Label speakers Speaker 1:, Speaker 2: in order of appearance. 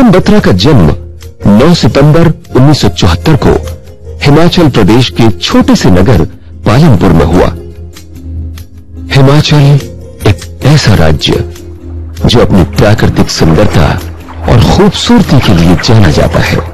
Speaker 1: बत्रा का जन्म 9 सितंबर 1974 को हिमाचल प्रदेश के छोटे से नगर पालमपुर में हुआ। हिमाचल एक ऐसा राज्य जो अपनी प्राकृतिक सुंदरता और खूबसूरती के लिए जाना जाता है।